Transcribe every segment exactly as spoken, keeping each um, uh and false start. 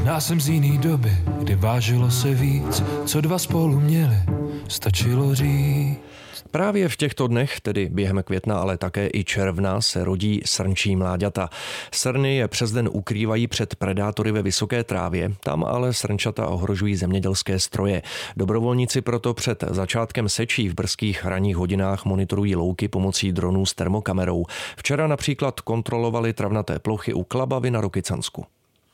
Možná jsem z jiný doby, kdy vážilo se víc, co dva spolu měli, stačilo říct. Právě v těchto dnech, tedy během května, ale také i června, se rodí srnčí mláďata. Srny je přes den ukrývají před predátory ve vysoké trávě, tam ale srnčata ohrožují zemědělské stroje. Dobrovolníci proto před začátkem sečí v brzkých ranních hodinách monitorují louky pomocí dronů s termokamerou. Včera například kontrolovali travnaté plochy u Klabavy na Rokycansku.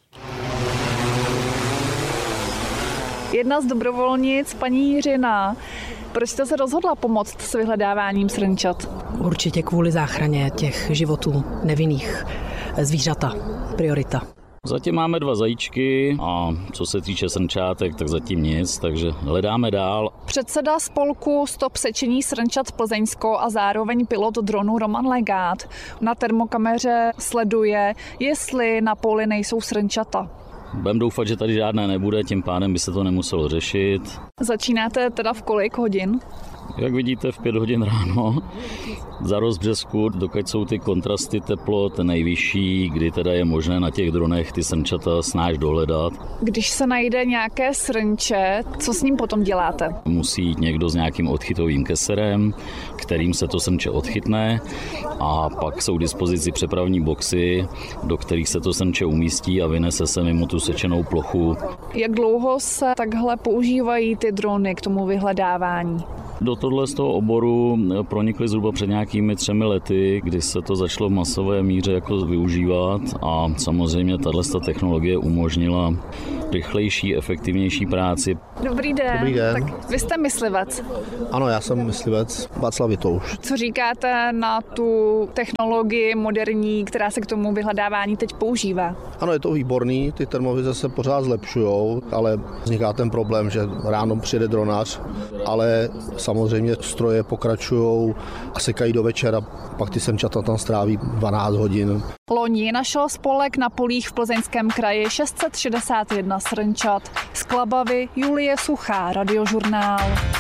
Jedna z dobrovolnic, paní Jiřina, proč jste se rozhodla pomoct s vyhledáváním srnčat? Určitě kvůli záchraně těch životů nevinných. Zvířata, priorita. Zatím máme dva zajíčky a co se týče srnčátek, tak zatím nic, takže hledáme dál. Předseda spolku Stop sečení srnčat Plzeňsko a zároveň pilot dronu Roman Legát na termokameře sleduje, jestli na poli nejsou srnčata. Budeme doufat, že tady žádné nebude, tím pádem by se to nemuselo řešit. Začínáte teda v kolik hodin? Jak vidíte, v pět hodin ráno za rozbřesku, dokud jsou ty kontrasty teplot nejvyšší, kdy teda je možné na těch dronech ty srnčata snáš dohledat. Když se najde nějaké srnče, co s ním potom děláte? Musí jít někdo s nějakým odchytovým keserem, kterým se to srnče odchytne, a pak jsou k dispozici přepravní boxy, do kterých se to srnče umístí a vynese se mimo tu sečenou plochu. Jak dlouho se takhle používají ty drony k tomu vyhledávání? Do tohle z toho oboru pronikli zhruba před nějakými třemi lety, kdy se to začalo v masové míře jako využívat, a samozřejmě tato technologie umožnila rychlejší, efektivnější práci. Dobrý den. Dobrý den. Tak vy jste myslivec. Ano, já jsem myslivec Václav Vitouš. Co říkáte na tu technologii moderní, která se k tomu vyhledávání teď používá? Ano, je to výborný, ty termovize se pořád zlepšujou, ale vzniká ten problém, že ráno přijede dronař, ale samozřejmě stroje pokračují a sekají do večera, pak ty srnčata tam stráví dvanáct hodin. Loni našel spolek na polích v Plzeňském kraji šest set šedesát jedna srnčat. Z Klabavy Julie Suchá, Radiožurnál.